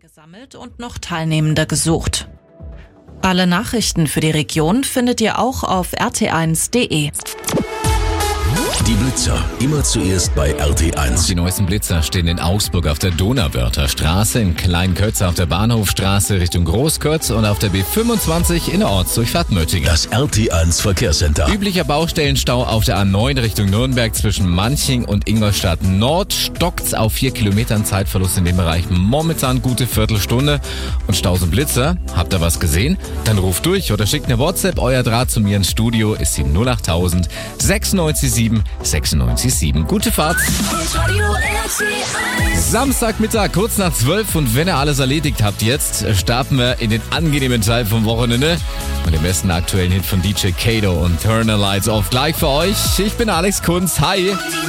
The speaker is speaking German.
gesammelt und noch Teilnehmende gesucht. Alle Nachrichten für die Region findet ihr auch auf rt1.de. Die Blitzer, immer zuerst bei RT1. Die neuesten Blitzer stehen in Augsburg auf der Donauwörther Straße, in Kleinkötz auf der Bahnhofstraße Richtung Großkötz und auf der B25 in der Ortsdurchfahrt Möttingen. Das RT1 Verkehrscenter. Üblicher Baustellenstau auf der A9 Richtung Nürnberg zwischen Manching und Ingolstadt Nord. Stockt's auf 4 Kilometern, Zeitverlust in dem Bereich momentan gute Viertelstunde. Und Staus und Blitzer, habt ihr was gesehen? Dann ruft durch oder schickt eine WhatsApp. Euer Draht zu mir ins Studio ist die 08000 967 967. Gute Fahrt. Samstagmittag, kurz nach 12 und wenn ihr alles erledigt habt jetzt, starten wir in den angenehmen Teil vom Wochenende und den besten aktuellen Hit von DJ Kato und Turn the Lights Off gleich für euch. Ich bin Alex Kunz. Hi.